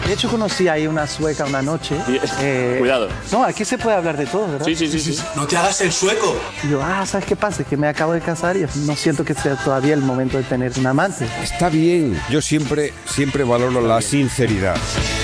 De hecho, conocí ahí una sueca una noche. Cuidado. No, aquí se puede hablar de todo, ¿verdad? Sí. No te hagas el sueco. Y yo, ¿sabes qué pasa? Que me acabo de casar y no siento que sea todavía el momento de tener un amante. Está bien. Yo siempre valoro la sinceridad.